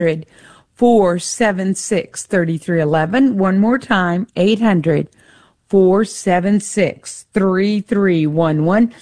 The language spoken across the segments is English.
800-476-3311. One more time, 800-476-3311.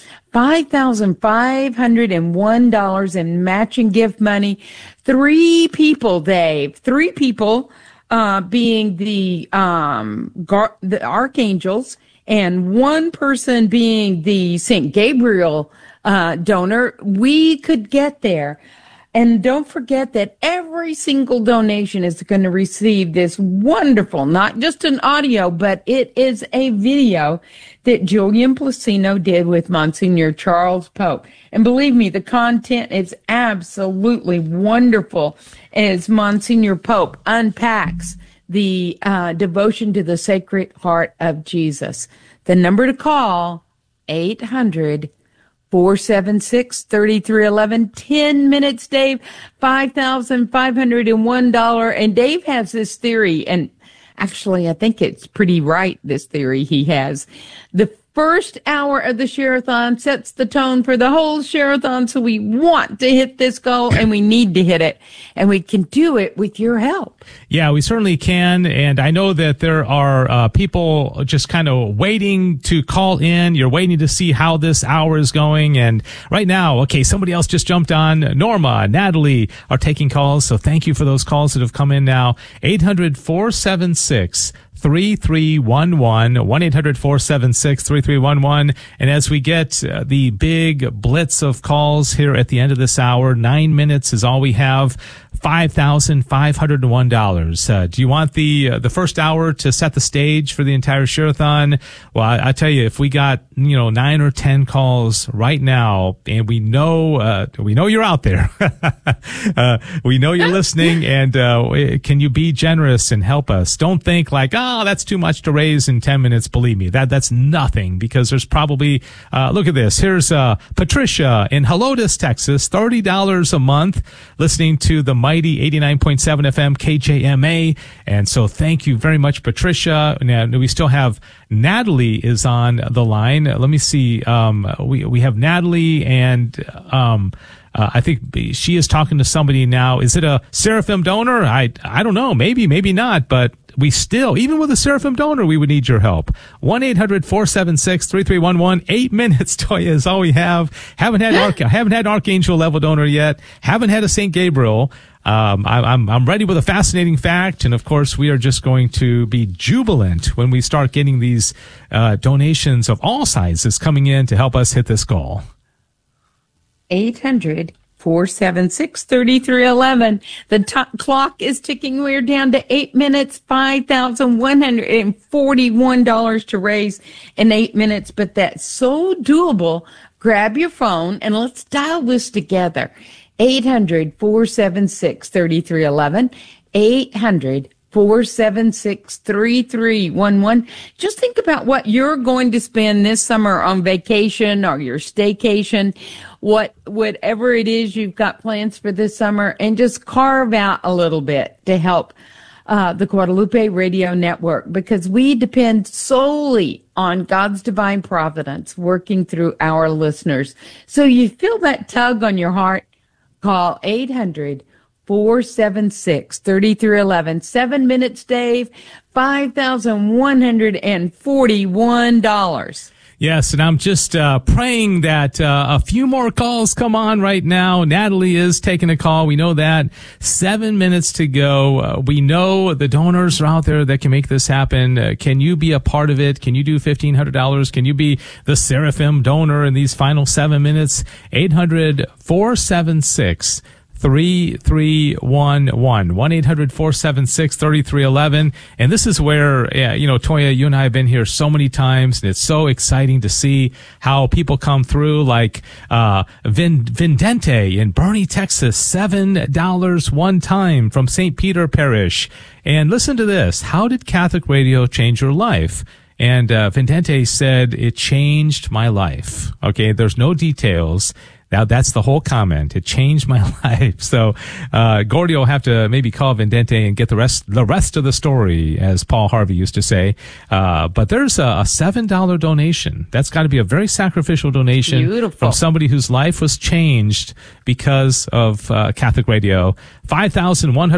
$5,501 in matching gift money. 3 people, Dave. 3 people, being the archangels, and 1 person being the St. Gabriel donor. We could get there. And don't forget that every single donation is going to receive this wonderful, not just an audio, but it is a video that Julian Placino did with Monsignor Charles Pope. And believe me, the content is absolutely wonderful as Monsignor Pope unpacks the devotion to the Sacred Heart of Jesus. The number to call, 800-476-3311. 10 minutes, Dave. $5,501. And Dave has this theory, and actually, I think it's pretty right, this theory he has. The first hour of the Share-a-thon sets the tone for the whole Share-a-thon, so we want to hit this goal, and we need to hit it, and we can do it with your help. Yeah, we certainly can, and I know that there are people just kind of waiting to call in. You're waiting to see how this hour is going, and right now, okay, somebody else just jumped on. Norma, Natalie are taking calls, so thank you for those calls that have come in now. 800-476-3311, 1-800-476-3311. And as we get the big blitz of calls here at the end of this hour, 9 minutes is all we have. $5,501. Do you want the first hour to set the stage for the entire Share-a-thon? Well, I tell you, if we got 9 or 10 calls right now, and we know you're out there, we know you're listening, and can you be generous and help us? Don't think like, that's too much to raise in 10 minutes. Believe me, that's nothing, because there's probably look at this. Here's Patricia in Helotes, Texas, $30 a month, listening to the mighty 89.7 FM KJMA. And so thank you very much, Patricia. Now, we still have Natalie is on the line. Let me see. We have Natalie, and I think she is talking to somebody now. Is it a Seraphim donor? I don't know. Maybe not. But we still, even with a Seraphim donor, we would need your help. 1-800-476-3311. 8 minutes, Toya, is all we have. Haven't had Archangel level donor yet. Haven't had a St. Gabriel. I'm ready with a fascinating fact, and of course we are just going to be jubilant when we start getting these donations of all sizes coming in to help us hit this goal. 800-476-3311. The clock is ticking. We're down to 8 minutes, $5,141 to raise in 8 minutes, but that's so doable. Grab your phone and let's dial this together. 800-476-3311, 800-476-3311. Just think about what you're going to spend this summer on vacation or your staycation, whatever it is you've got plans for this summer, and just carve out a little bit to help the Guadalupe Radio Network, because we depend solely on God's divine providence working through our listeners. So you feel that tug on your heart? Call 800-476-3311. 7 minutes, Dave. $5,141. Yes, and I'm just praying that a few more calls come on right now. Natalie is taking a call. We know that. 7 minutes to go. We know the donors are out there that can make this happen. Can you be a part of it? Can you do $1,500? Can you be the Seraphim donor in these final 7 minutes? 800-476-3311. 1-800-476-3311. And this is where, Toya, you and I have been here so many times, and it's so exciting to see how people come through, like Vindente in Bernie, Texas, $7 one time from St. Peter Parish. And listen to this. How did Catholic radio change your life? And Vindente said, it changed my life. Okay, there's no details. Now, that's the whole comment. It changed my life. So, Gordy will have to maybe call Vidente and get the rest of the story, as Paul Harvey used to say. But there's a $7 donation. That's got to be a very sacrificial donation. Beautiful. From somebody whose life was changed because of Catholic Radio. $5,100.